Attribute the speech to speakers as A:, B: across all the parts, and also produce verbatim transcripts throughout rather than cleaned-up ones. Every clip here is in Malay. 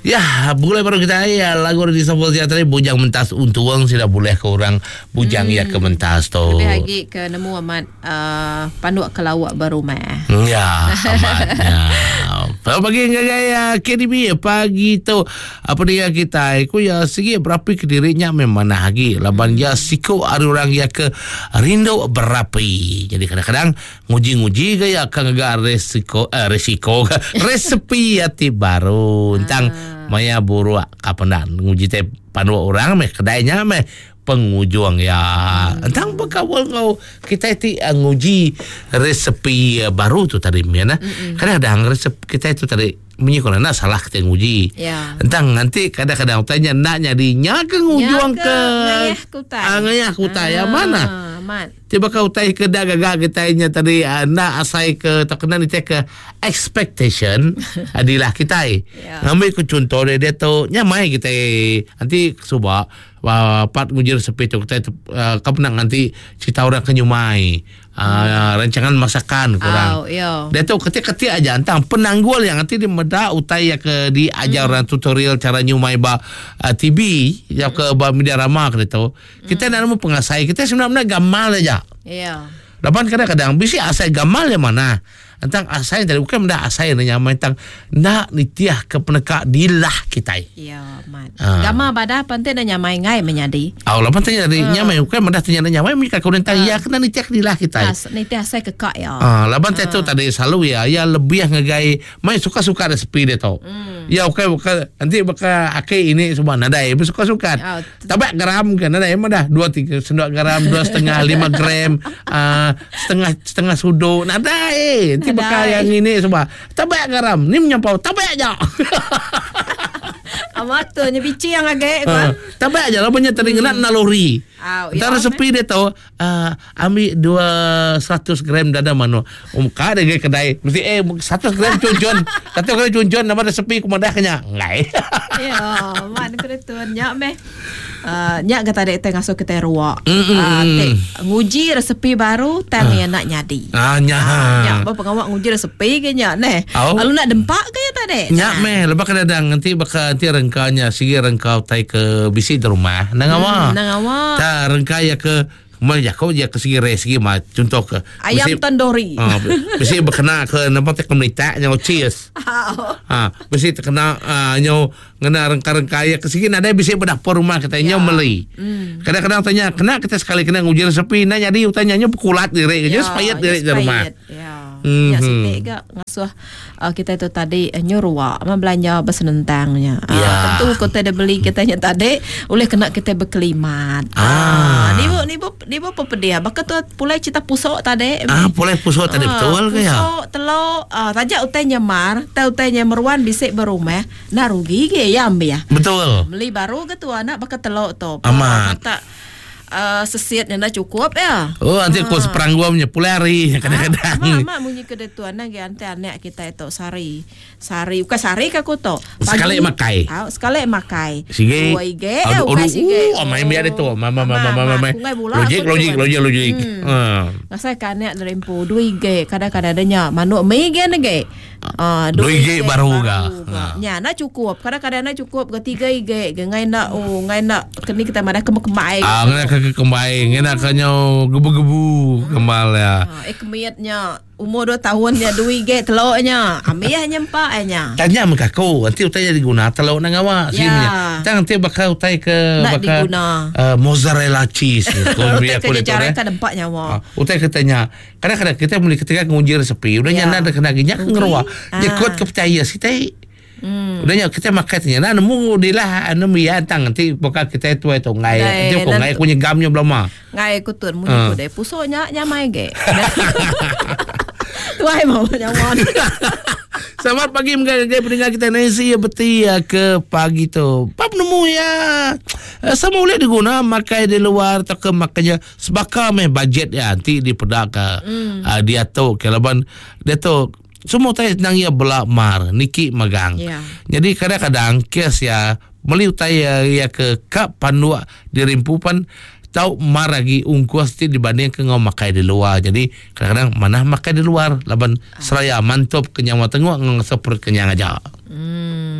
A: Ya, boleh baru kita ya lagu di Sambal Sejahtera bujang mentas untuang sudah boleh ke orang bujang hmm. ya ke mentas tu.
B: Lebih lagi ke nemu amat uh, panduak kelawak baru mah.
A: Ya, amatnya. Kalau bagi gaya K D B pagi tu apa dia kita aku ya segi berapi ke dirinya memang lagi laban ya siko ada orang ya ke rindu berapi. Jadi kadang-kadang nguji-nguji gaya kan agak resiko eh, resiko resepi hati baru tentang maya buru kapan dah nguji teh pandu orang meh kedainya meh pengujuang ya hmm. entang bekawal kau kita itu nguji resepi baru tu tadi mana hmm. kadang-kadang resep kita itu tadi menyikol nak salah kita nguji
B: ya.
A: Entang nanti kadang-kadang tanya nak nyadinya ke ngujuang ke
B: ngayah kutai
A: ngayah kutai ah, mana
B: man.
A: Tiba kau utai ke daga-daga kitanya tadi uh, nak asai ke tak kena ni ke expectation adilah kita yeah. Ngambil ke contoh dia, dia tu nyamai kita nanti cuba uh, part ngujir sepi tu kita uh, kau pernah nanti cerita orang kenyumai uh, hmm. rancangan masakan kurang
B: oh, yeah.
A: Dia tu ketik-ketik aja entang penanggul yang nanti dia meda utai ya ke diajar hmm. tutorial cara nyumai ba uh, T V ya ke ba media ramah kita tu kita nak mau pengasai kita sebenarnya gamal aja.
B: Iya.
A: Lapan kadang-kadang bisi asai gamal yang mana? Entang asai tadi bukan mendak asai nanya tentang nak nitiah ke peneka dilah kita.
B: Iya, mat. Uh. Gamal badah pantai dan nyamai ngai menyadi.
A: Oh, lapan tanya dari uh. nyamai bukan mendak tanya nyamai mika kau tentang uh. ya kena nitiah dilah kita.
B: As nitiah asai kekak ya.
A: Ah, lapan uh. tu tadi selalu ya ya lebih ngegai mai suka-suka resepi dia tu. Hmm. Ya okey bukan nanti bakal akai ini semua nadai suka-suka. Oh, tabak garam kan nadai mah dah dua tiga sendok garam dua setengah lima gram uh, setengah setengah sudu nadai. Nanti bakal yang ini semua tabak garam ni menyampau tabak aja.
B: Amat tu nya bici yang agak
A: uh, tabak aja lah banyak teringat hmm. naluri.
B: Oh,
A: antara ya, sepi dia tahu uh, ambil dua seratus gram dada mano um kada ge kedai mesti eh seratus gram cunjun satu kali cunjun nama ada sepi kumandahnya ngai
B: ya man keretuan nya meh uh, nya kata dek tengah so kita ruak
A: mm-hmm.
B: uh, te, nguji resepi baru tang uh. nak nyadi
A: ah nya
B: uh, nya apa pengawak nguji resepi ke nya neh oh. Lalu nak dempak ke ya tadi
A: nya meh lepas kadang nanti bakal nanti rengkanya sige rengkau tai ke bisi di rumah nang awak
B: hmm, nang awak
A: rengkaya ke mana kau dia ke segi resi mah contoh ke
B: ayam mesti, tandoori
A: ah mesti berkena ke nampak tek komunitas nyau cheers ah mesti terkena uh, nyau ngena rengka-rengkaya ke segi ada bisa berdapur rumah kita nyau meli mm. Kadang-kadang tanya kena kita sekali kena ngujir sepi nah jadi utanya nyau pekulat diri je supaya diri di rumah
B: ya ya sih gak ngasuh uh, kita itu tadi uh, nyuruh mah belanja bersenentangnya uh, ya. Tentu kita ada beli kitanya tadi oleh kena kita berkelimat ah ni bu ni bu ni bu apa dia bakal tu pulai cita pusok tadi
A: ah pulai pusok tadi uh, betul ke ya
B: pusok telur uh, tajak utainya mar tahu utainya meruan bisik berumah nah rugi ke ya ambil ya
A: betul
B: beli baru ke tu anak bakal telur tu
A: amat
B: tak Uh, sesiatnya dah cukup ya.
A: Oh nanti aku seperangguamnya pulari kadang-kadang.
B: Mak mak bunyi kedetuan lagi ante anak kita itu sari sari bukan sari ke aku tu.
A: Sekali makai.
B: Ah sekali makai.
A: Sige.
B: Dua ige. Aduh sige.
A: Oh main biar itu. Mama mama mama mama. Logik logik logik logik.
B: Hmm. Ngasai kanak dari empu dua ige kadang-kadang adanya manuk mei ge nege. Ah
A: dua ige baru ga.
B: Nya nak cukup. Kadang-kadang nak cukup ketiga ige ngai nak oh ngai nak kini kita madah kemek-kemek.
A: Ah ngai ke kembali enak kanyo gebu-gebu kemal ya.
B: Ah, eh kemiatnya umur dua tahunnya dua ge telurnya. Ambil nyempak nya.
A: Tanya muka kau, nanti utai diguna telur nang awak simnya. Tang nanti bakal utai ke bakal uh, mozzarella cheese. Kau biar aku letak.
B: Cara kan tempatnya awak.
A: Uh, utai katanya, kadang-kadang kita mulai ketika ngujir sepi, udah nyana ada kena ginyak ngeruah. Dia kuat kepercaya sih teh. Hmm. Udahnya kita makatnya nah nemu dilah nemu ya tang nanti bakal kita itu itu ngai nanti kok ngai punya gamnya belum mah
B: ngai kutun mu uh. Deh pusonya nyamai ge tuai mau nyaman.
A: Selamat pagi mengagai pendengar kita nasi ya beti ya ke pagi tu pap nemu ya sama boleh diguna makai di luar tak ke makanya sebaka meh budget ya nanti di pedaka hmm. uh, dia tu kelaban dia tu semua tay nang ia belak mar niki magang. Yeah. Jadi kadang-kadang kes ya meliu tay ya, ya ke kap panua dirimpupan tau mar lagi ungkuas ti dibanding ke ngau makai di luar. Jadi kadang-kadang mana makai di luar laban seraya mantap kenyang tengok ngau seperti kenyang aja.
B: Hmm,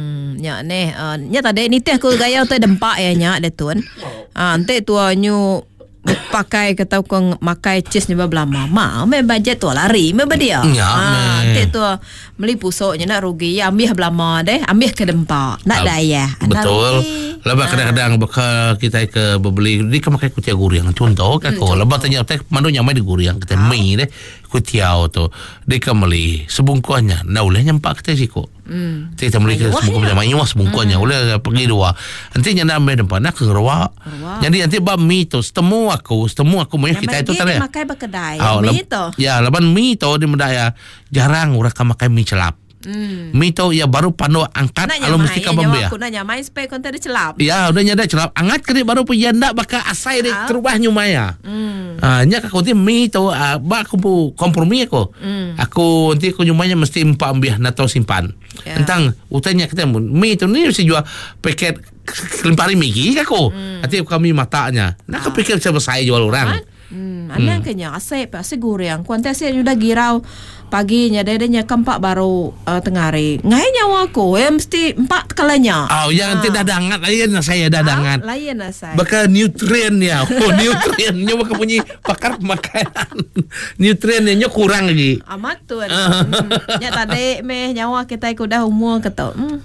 B: nya ni. Uh, nya tadi ni teh aku gaya tu dempak ya nya de tuan. Ah, ante tu nyu pakai kata kong makai cheese ni belama ma me budget tu lari me bedia
A: ya,
B: ah te tu meli pusoknya nak rugi ya ambil belama deh ambil ke dempak nak daya
A: betul lepas kadang-kadang bakal kita ke beli di ke makai kutia guriang contoh kan ko lepas tanya teh mandu nyamai di guriang kita mie deh kutiau tu di ke meli sebungkuannya nah oleh nyampak kita siko Hmm. Kita beli ke sebungkus macam mana sebungkusnya oleh pergi dua. Nanti nyanda ambil depan nak ke rawa. Jadi nanti bab mie tu setemu aku, setemu aku punya kita itu tadi.
B: Makai berkedai.
A: Oh,
B: mie tu.
A: Ya, leban mie tu di Medaya jarang orang kan makan mie celap. Hmm. Mie tu ya baru pandu angkat kalau mesti kau bambia.
B: Aku nak nyamai supaya kau tadi celap.
A: Ya, udah nyada celap. Angat kali baru pergi anda bakal asai dek terubah nyumaya. Hmm. Ah, nya kau nanti mie tu ah, bak aku kompromi aku. Hmm. Aku nanti aku nyumanya mesti empat ambil nato simpan. Ya. Tentang utanya kita mie tu ni mesti jual paket lempari mie aku. Hmm. Nanti kami matanya. Nak aku pikir saya saya jual orang.
B: Hmm, ana hmm. kanya asai pa siguro yang kuantas sudah girau paginya dadanya kampak baru uh, tengari ngai nyawa aku ya mesti empat kalanya
A: oh yang tidak dangat lain saya dah dangat
B: lain saya
A: bakal nutrien ya oh nutriennya bakal punya pakar makanan nutriennya kurang lagi
B: amat tuan hmm. nya tadi meh nyawa kita ikut dah umur kata hmm.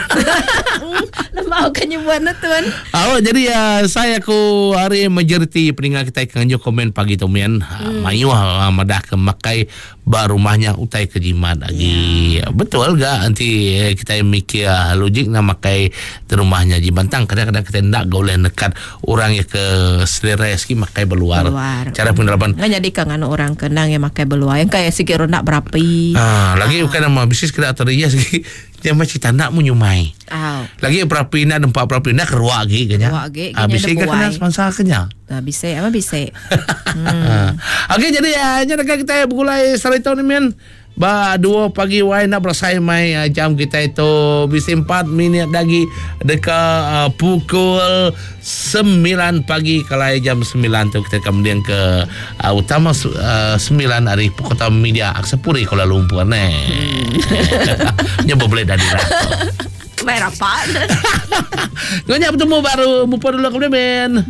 B: Lembau kan buat tuan
A: oh jadi ya saya ku hari majoriti peninggal kita kanjo komen pagi tu men hmm. mayu madah ke makai baru rumahnya utai ke jimat lagi yeah. Betul gak nanti kita mikir logik nak makai di rumahnya jibantang kadang-kadang kita nak boleh nekat orang yang ke selera ski makai beluar, beluar. Cara penerapan
B: nggak jadi kangen orang kenang yang makai beluar yang kayak sikit nak berapi
A: ah, lagi bukan ah. nama bisnis kita atau dia segi dia masih tak mu nyumai oh. Lagi berapi nak dempak berapi nak keruak lagi kenya habis kan kena sponsor kenya
B: dah bisa apa bisa
A: hmm. Okey jadi ya nyata kita bergulai sari tahun ni men ba dua pagi wai nak bersai mai uh, jam kita itu bisa empat minit lagi dekat uh, pukul sembilan pagi kalau jam sembilan tu kita kemudian ke uh, utama uh, sembilan hari kota media Aksapuri Kuala Lumpur ne nyoba boleh dari lah
B: bayar apa?
A: Nggak bertemu baru mumpah dulu kemudian men